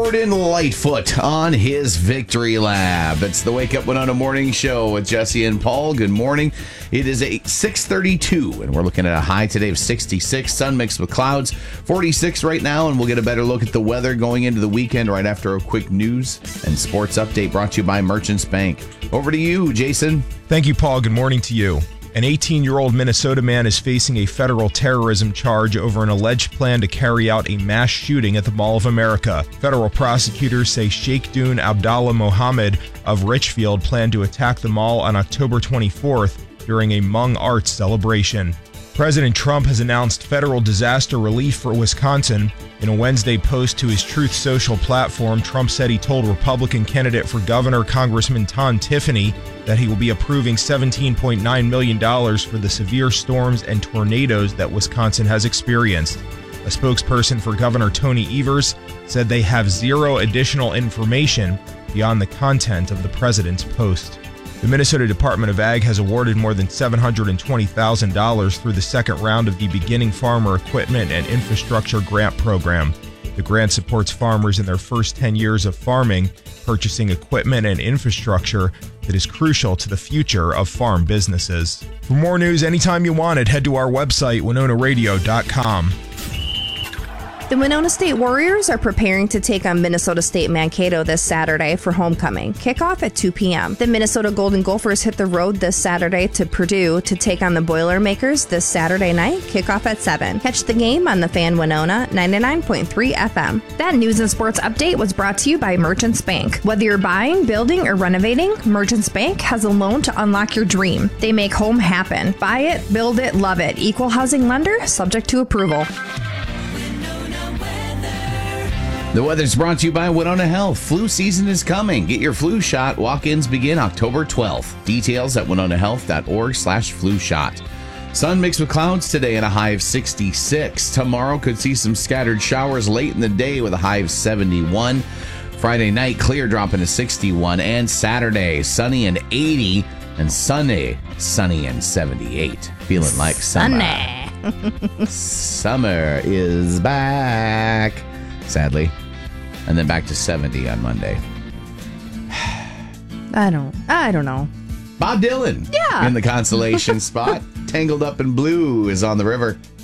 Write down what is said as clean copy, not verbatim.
Jordan Lightfoot on his victory lap. It's the Wake Up Winona Morning Show with Jesse and Paul. Good morning. It is 6:32, and we're looking at a high today of 66. Sun mixed with clouds, 46 right now, and we'll get a better look at the weather going into the weekend right after a quick news and sports update brought to you by Merchants Bank. Over to you, Jason. Thank you, Paul. Good morning to you. An 18-year-old Minnesota man is facing a federal terrorism charge over an alleged plan to carry out a mass shooting at the Mall of America. Federal prosecutors say Sheikh Dune Abdallah Mohammed of Richfield planned to attack the mall on October 24th during a Hmong Arts celebration. President Trump has announced federal disaster relief for Wisconsin. In a Wednesday post to his Truth Social platform, Trump said he told Republican candidate for governor Congressman Tom Tiffany that he will be approving $17.9 million for the severe storms and tornadoes that Wisconsin has experienced. A spokesperson for Governor Tony Evers said they have zero additional information beyond the content of the president's post. The Minnesota Department of Ag has awarded more than $720,000 through the second round of the Beginning Farmer Equipment and Infrastructure Grant Program. The grant supports farmers in their first 10 years of farming, purchasing equipment and infrastructure that is crucial to the future of farm businesses. For more news anytime you want it, head to our website, WinonaRadio.com. The Winona State Warriors are preparing to take on Minnesota State Mankato this Saturday for homecoming. Kickoff at 2 p.m. The Minnesota Golden Gophers hit the road this Saturday to Purdue to take on the Boilermakers this Saturday night. Kickoff at 7. Catch the game on the Fan Winona 99.3 FM. That news and sports update was brought to you by Merchants Bank. Whether you're buying, building, or renovating, Merchants Bank has a loan to unlock your dream. They make home happen. Buy it, build it, love it. Equal housing lender, subject to approval. The weather's brought to you by Winona Health. Flu season is coming. Get your flu shot. Walk-ins begin October 12th. Details at winonahealth.org/flu shot. Sun mixed with clouds today and a high of 66. Tomorrow could see some scattered showers late in the day with a high of 71. Friday night, clear dropping to 61. And Saturday, sunny and 80. And sunny and 78. Feeling like summer. Summer is back. Sadly. And then back to 70 on Monday. I don't know. Bob Dylan. Yeah. In the consolation spot. Tangled Up in Blue is on the river.